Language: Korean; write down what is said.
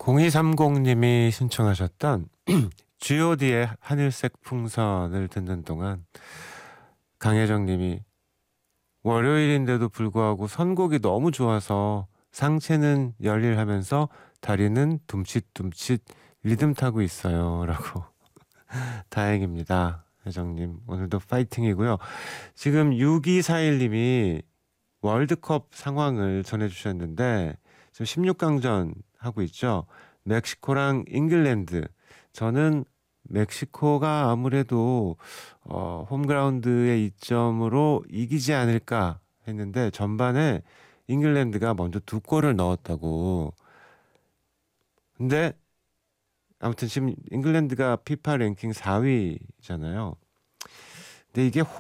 0230님이 신청하셨던 G.O.D의 하늘색 풍선을 듣는 동안 강혜정님이 월요일인데도 불구하고 선곡이 너무 좋아서 상체는 열일하면서 다리는 둠칫둠칫 리듬 타고 있어요 라고. 다행입니다. 혜정님 오늘도 파이팅이고요. 지금 6241님이 월드컵 상황을 전해주셨는데 지금 16강전 하고 있죠. 멕시코랑 잉글랜드. 저는 멕시코가 아무래도 홈그라운드의 이점으로 이기지 않을까 했는데 전반에 잉글랜드가 먼저 2골을 넣었다고. 근데 아무튼 지금 잉글랜드가 피파 랭킹 4위잖아요. 근데 이게